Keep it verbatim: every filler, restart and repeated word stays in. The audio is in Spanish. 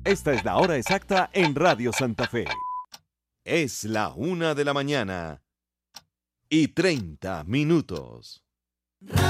Esta es la hora exacta en Radio Santa Fe. Es la una de la mañana y treinta minutos.